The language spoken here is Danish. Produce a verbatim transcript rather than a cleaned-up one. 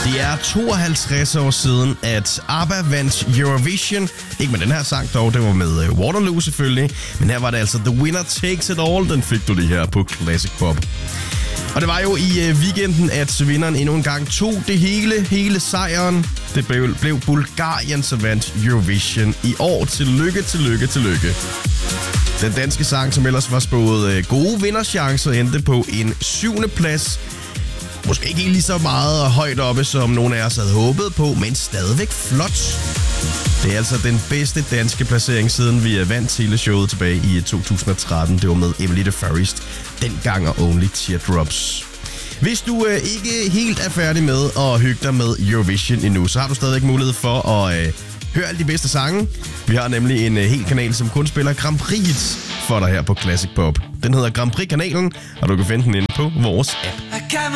Det er tooghalvtreds år siden, at ABBA vandt Eurovision. Ikke med den her sang dog, det var med Waterloo selvfølgelig. Men her var det altså The Winner Takes It All, den fik du lige her på Classic Pop. Og det var jo i weekenden, at vinderen endnu en gang tog det hele, hele sejren. Det blev, blev Bulgarien, som vandt Eurovision i år. Tillykke, tillykke, tillykke. Den danske sang, som ellers var spået gode vinderchancer, endte på en syvende plads. Måske ikke lige så meget højt oppe, som nogle af os havde håbet på, men stadigvæk flot. Det er altså den bedste danske placering, siden vi vandt hele showet tilbage i to tusind og tretten. Det var med Emily the Forest, dengang og Only Teardrops. Hvis du øh, ikke helt er færdig med at hygge dig med Eurovision endnu, så har du stadigvæk mulighed for at øh, høre alle de bedste sange. Vi har nemlig en øh, hel kanal, som kun spiller Grand Prix for dig her på Classic Pop. Den hedder Grand Prix-kanalen, og du kan finde den inde på vores app.